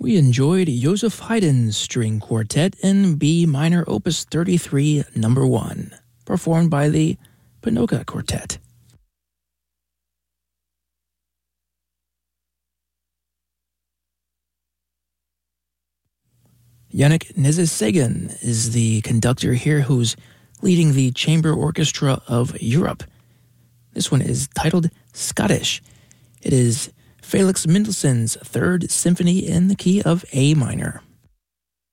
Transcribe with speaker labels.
Speaker 1: We enjoyed Joseph Haydn's String Quartet in B minor Opus 33, number 1, performed by the Pinoca Quartet. Yannick Nézet-Séguin is the conductor here who's leading the Chamber Orchestra of Europe. This one is titled Scottish. It is Felix Mendelssohn's Third Symphony in the key of A minor.